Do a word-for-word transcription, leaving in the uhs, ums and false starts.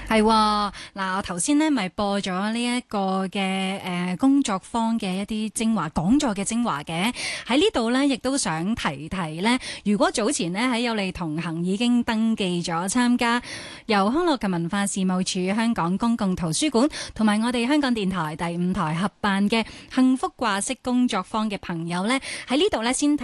係喎，嗱，我頭先呢咪播咗呢一個嘅誒工作坊嘅一啲精華講座嘅精華嘅，喺呢度呢，亦都想提提呢，如果早前呢喺有利同行已經登記咗參加由康樂及文化事務署香港公共圖書館同埋我哋香港電台第五台合辦嘅幸福掛飾工作坊嘅朋友呢，喺呢度呢先提